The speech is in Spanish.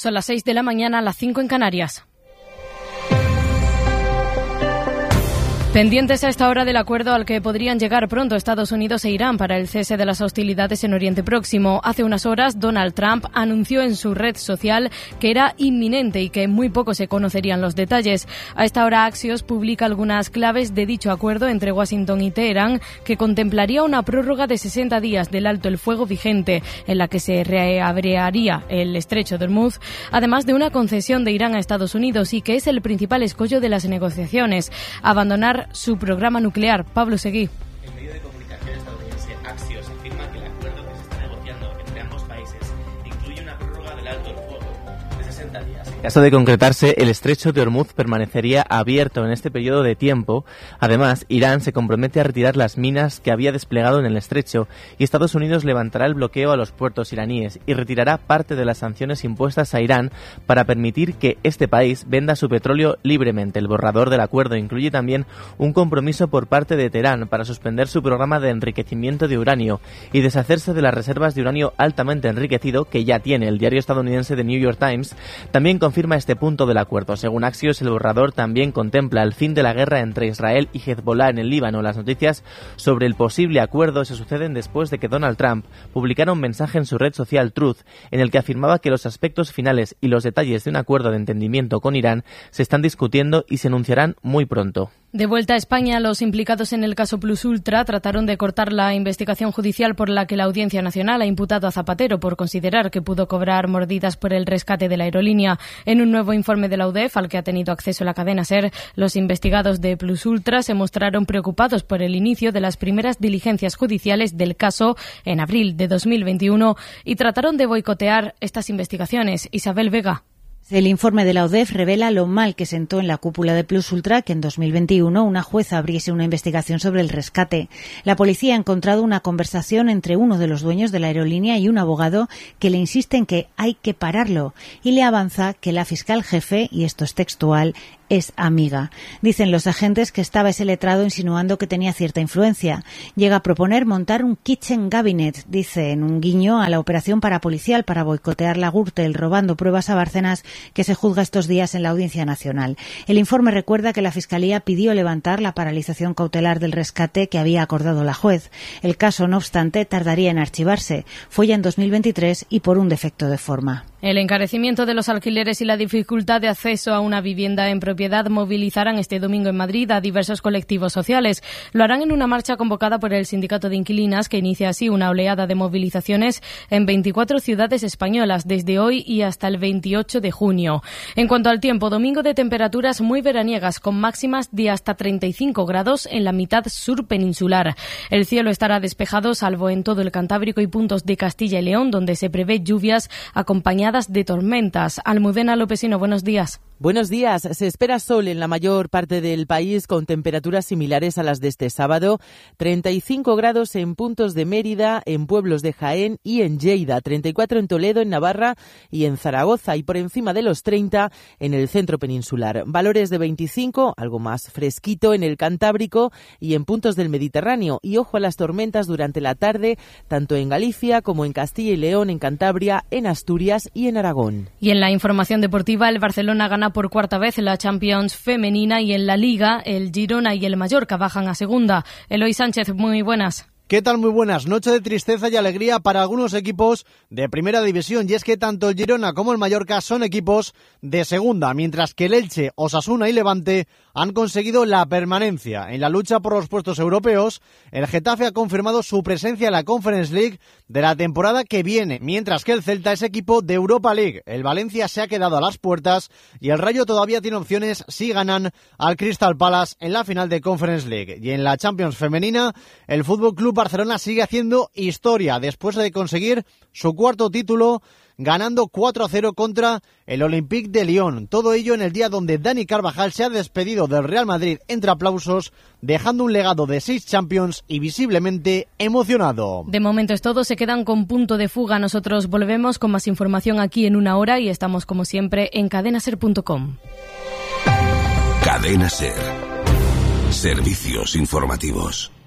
Son las 6 de la mañana, las 5 en Canarias. Pendientes a esta hora del acuerdo al que podrían llegar pronto Estados Unidos e Irán para el cese de las hostilidades en Oriente Próximo. Hace unas horas, Donald Trump anunció en su red social que era inminente y que muy poco se conocerían los detalles. A esta hora, Axios publica algunas claves de dicho acuerdo entre Washington y Teherán, que contemplaría una prórroga de 60 días del alto el fuego vigente, en la que se reabriría el estrecho de Hormuz, además de una concesión de Irán a Estados Unidos y que es el principal escollo de las negociaciones: abandonar su programa nuclear. Pablo Seguí. El medio de comunicación estadounidense Axios afirma que el acuerdo que se está negociando entre ambos países incluye una prórroga del alto el fuego de 60 días. En caso de concretarse, el estrecho de Hormuz permanecería abierto en este periodo de tiempo. Además, Irán se compromete a retirar las minas que había desplegado en el estrecho y Estados Unidos levantará el bloqueo a los puertos iraníes y retirará parte de las sanciones impuestas a Irán para permitir que este país venda su petróleo libremente. El borrador del acuerdo incluye también un compromiso por parte de Teherán para suspender su programa de enriquecimiento de uranio y deshacerse de las reservas de uranio altamente enriquecido que ya tiene. El diario estadounidense The New York Times también confirma este punto del acuerdo. Según Axios, el borrador también contempla el fin de la guerra entre Israel y Hezbollah en el Líbano. Las noticias sobre el posible acuerdo se suceden después de que Donald Trump publicara un mensaje en su red social Truth en el que afirmaba que los aspectos finales y los detalles de un acuerdo de entendimiento con Irán se están discutiendo y se anunciarán muy pronto. De vuelta a España, los implicados en el caso Plus Ultra trataron de cortar la investigación judicial por la que la Audiencia Nacional ha imputado a Zapatero por considerar que pudo cobrar mordidas por el rescate de la aerolínea. En un nuevo informe de la UDEF, al que ha tenido acceso la cadena SER, los investigados de Plus Ultra se mostraron preocupados por el inicio de las primeras diligencias judiciales del caso en abril de 2021 y trataron de boicotear estas investigaciones. Isabel Vega. El informe de la UDEF revela lo mal que sentó en la cúpula de Plus Ultra que en 2021 una jueza abriese una investigación sobre el rescate. La policía ha encontrado una conversación entre uno de los dueños de la aerolínea y un abogado que le insiste en que hay que pararlo y le avanza que la fiscal jefe, y esto es textual, es amiga. Dicen los agentes que estaba ese letrado insinuando que tenía cierta influencia. Llega a proponer montar un kitchen cabinet, dice, en un guiño a la operación parapolicial para boicotear la Gürtel, robando pruebas a Bárcenas, que se juzga estos días en la Audiencia Nacional. El informe recuerda que la Fiscalía pidió levantar la paralización cautelar del rescate que había acordado la juez. El caso, no obstante, tardaría en archivarse. Fue ya en 2023 y por un defecto de forma. El encarecimiento de los alquileres y la dificultad de acceso a una vivienda en propiedad movilizarán este domingo en Madrid a diversos colectivos sociales. Lo harán en una marcha convocada por el Sindicato de Inquilinas, que inicia así una oleada de movilizaciones en 24 ciudades españolas desde hoy y hasta el 28 de junio. En cuanto al tiempo, domingo de temperaturas muy veraniegas con máximas de hasta 35 grados en la mitad sur peninsular. El cielo estará despejado salvo en todo el Cantábrico y puntos de Castilla y León, donde se prevé lluvias acompañadas de tormentas. Almudena Lopesino, buenos días. Buenos días. Se espera sol en la mayor parte del país con temperaturas similares a las de este sábado. 35 grados en puntos de Mérida, en pueblos de Jaén y en Lleida. 34 en Toledo, en Navarra y en Zaragoza. Y por encima de los 30 en el centro peninsular. Valores de 25, algo más fresquito en el Cantábrico y en puntos del Mediterráneo. Y ojo a las tormentas durante la tarde, tanto en Galicia como en Castilla y León, en Cantabria, en Asturias y en Aragón. Y en la información deportiva, el Barcelona gana por cuarta vez la Champions femenina y en la Liga el Girona y el Mallorca bajan a segunda. Eloy Sánchez, muy buenas. ¿Qué tal? Muy buenas. Noche de tristeza y alegría para algunos equipos de primera división, y es que tanto el Girona como el Mallorca son equipos de segunda, mientras que el Elche, Osasuna y Levante han conseguido la permanencia. En la lucha por los puestos europeos, el Getafe ha confirmado su presencia en la Conference League de la temporada que viene, mientras que el Celta es equipo de Europa League. El Valencia se ha quedado a las puertas y el Rayo todavía tiene opciones si ganan al Crystal Palace en la final de Conference League. Y en la Champions femenina, el Fútbol Club Barcelona sigue haciendo historia después de conseguir su cuarto título, ganando 4-0 contra el Olympique de Lyon. Todo ello en el día donde Dani Carvajal se ha despedido del Real Madrid entre aplausos, dejando un legado de 6 Champions y visiblemente emocionado. De momento es todo, se quedan con punto de fuga. Nosotros volvemos con más información aquí en una hora y estamos como siempre en cadenaser.com. Cadena Ser. Servicios informativos.